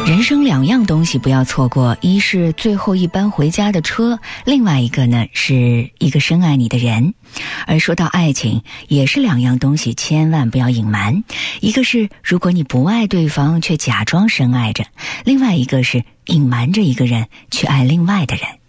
人生两样东西不要错过，一是最后一班回家的车，另外一个呢是一个深爱你的人。而说到爱情，也是两样东西千万不要隐瞒，一个是如果你不爱对方却假装深爱着，另外一个是隐瞒着一个人去爱另外的人。